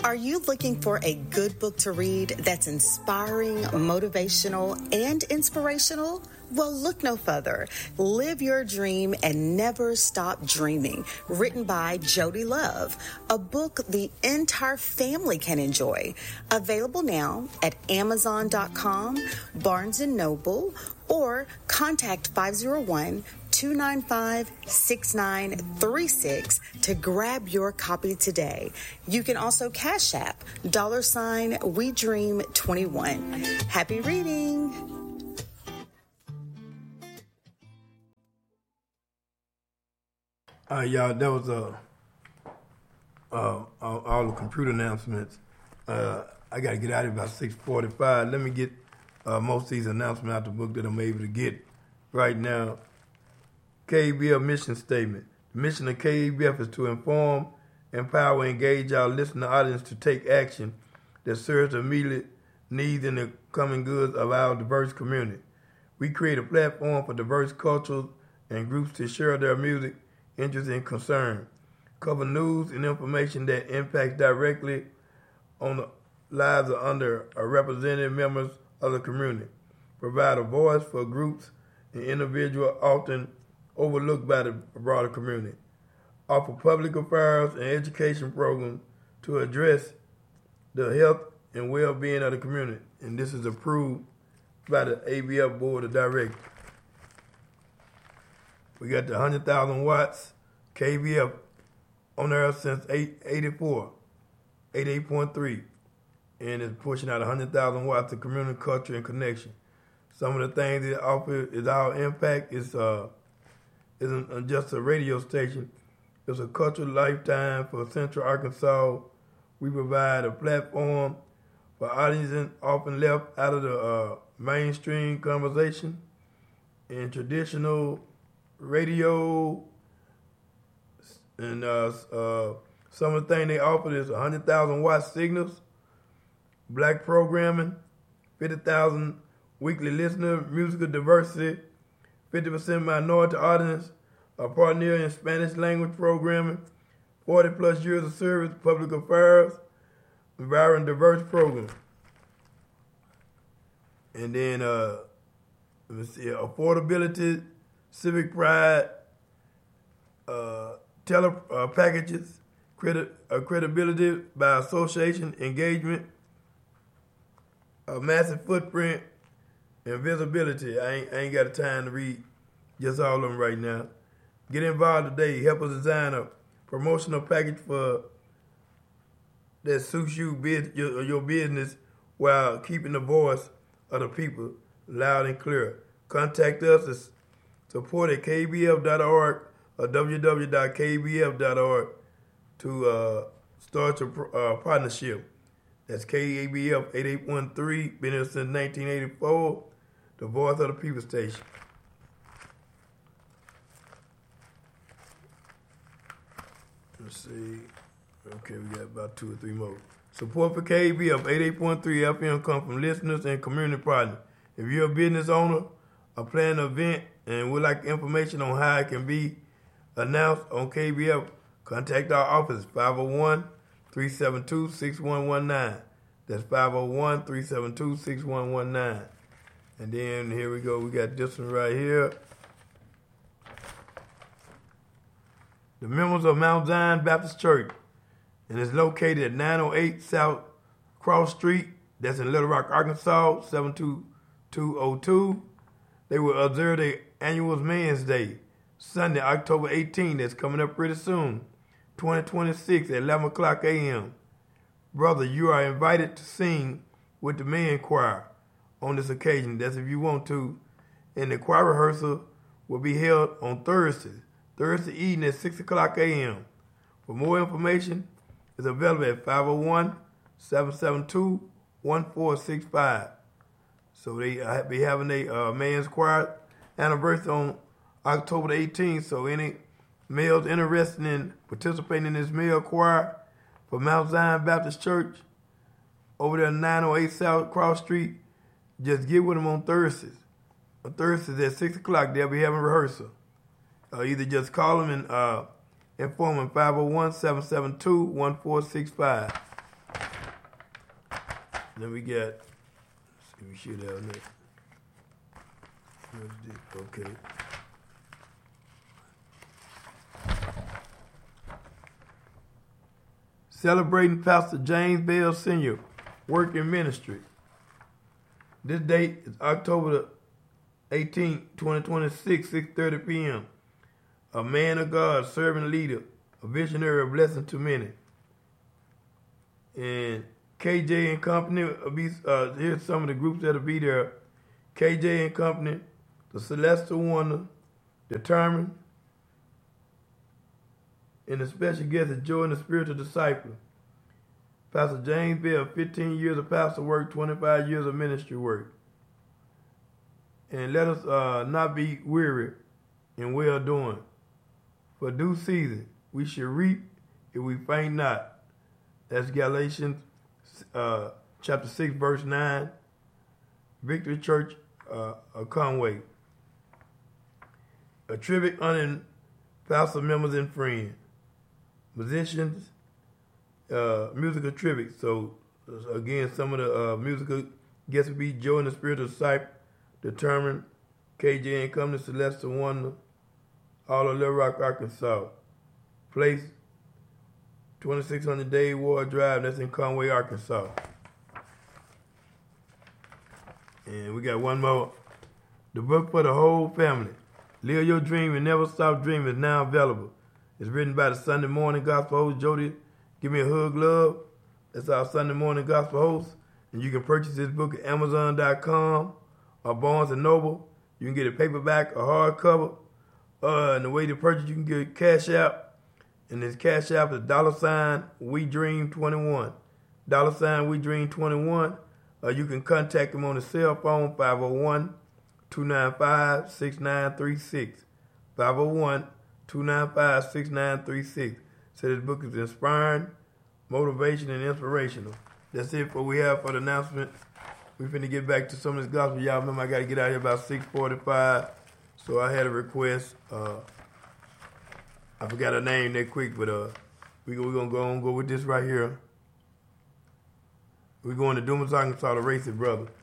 Are you looking for a good book to read that's inspiring, motivational, and inspirational? Well, look no further. Live Your Dream and Never Stop Dreaming, written by Jody Love, a book the entire family can enjoy. Available now at Amazon.com, Barnes & Noble, or contact 501-295-6936 to grab your copy today. You can also Cash App $WeDream21. Happy reading! Y'all, that was all the computer announcements. I got to get out of here about 6:45. Let me get most of these announcements out the book that I'm able to get right now. KABF mission statement. The mission of KABF is to inform, empower, and engage our listener audience to take action that serves the immediate needs and the common goods of our diverse community. We create a platform for diverse cultures and groups to share their music, interests, and concern, cover news and information that impacts directly on the lives of underrepresented members of the community, provide a voice for groups and individuals often overlooked by the broader community, offer public affairs and education programs to address the health and well-being of the community, and this is approved by the ABF Board of Directors. We got the 100,000 watts KBF on there since 84, 88.3, and it's pushing out 100,000 watts of community culture and connection. Some of the things it offers is our impact isn't just a radio station. It's a cultural lifetime for Central Arkansas. We provide a platform for audiences often left out of the mainstream conversation in traditional radio, and some of the things they offer is 100,000 watt signals, black programming, 50,000 weekly listener, musical diversity, 50% minority audience, a partner in Spanish language programming, 40 plus years of service, public affairs, environment diverse program. And then affordability, civic pride, packages, credibility by association, engagement, a massive footprint, and visibility. I ain't got the time to read just all of them right now. Get involved today. Help us design a promotional package for that suits your business while keeping the voice of the people loud and clear. Contact us at support at kbf.org or www.kbf.org to start your partnership. That's KABF 8813, been here since 1984, the voice of the people station. Let's see. Okay, we got about 2 or 3 more. Support for KABF 88.3 FM comes from listeners and community partners. If you're a business owner or planning an event and would like information on how it can be announced on KBF, contact our office, 501-372-6119. That's 501-372-6119. And then here we go. We got this one right here. The members of Mount Zion Baptist Church, and it's located at 908 South Cross Street. That's in Little Rock, Arkansas, 72202. They will observe their annual Men's Day, Sunday, October 18th. That's coming up pretty soon, 2026 at 11 o'clock a.m. Brother, you are invited to sing with the men choir on this occasion. That's if you want to. And the choir rehearsal will be held on Thursday evening at 6 o'clock a.m. For more information, it's available at 501-772-1465. So they be having a men's choir anniversary on October the 18th. So any males interested in participating in this male choir for Mount Zion Baptist Church over there 908 South Cross Street, just get with them on Thursdays. On Thursdays at 6 o'clock, they'll be having rehearsal. Either just call them and inform them, 501-772-1465. Then we got, let's see, we should have next. Okay. Celebrating Pastor James Bell Sr. work in ministry. This date is October 18, 2026, 6:30 p.m. A man of God, servant leader, a visionary, a blessing to many. And KJ and Company, here's some of the groups that'll be there. KJ and Company, the Celestial Wonder, Determined, and the special guest is Joy and the Spiritual Disciple. Pastor James Bell, 15 years of pastor work, 25 years of ministry work. And let us not be weary in well doing. For due season we should reap if we faint not. That's Galatians chapter 6, verse 9. Victory Church, Conway. A tribute honoring pastor members and friends. Musicians, musical tribute. So, again, some of the musical guests will be Joy and the Spiritual Disciple, Determined, KJ and Company, Celestial Wonder, all of Little Rock, Arkansas. Place, 2600 Dave Ward Drive, that's in Conway, Arkansas. And we got one more. The book for the whole family, Live Your Dream and Never Stop Dreaming, is now available. It's written by the Sunday Morning Gospel host, Jody. Give me a hug, love. That's our Sunday Morning Gospel host. And you can purchase this book at Amazon.com or Barnes & Noble. You can get a paperback or hardcover. And the way to purchase, you can get Cash App. And this Cash App is $WeDream21. $WeDream21. You can contact them on the cell phone, 501-295-6936. 501-295-6936. So this book is inspiring, motivation, and inspirational. That's it for what we have for the announcement. We finna get back to some of this gospel. Y'all remember I got to get out here about 6:45. So I had a request. I forgot her name that quick, but we're going to go with this right here. We're going to Dumas, Arkansas, the Racing Brother.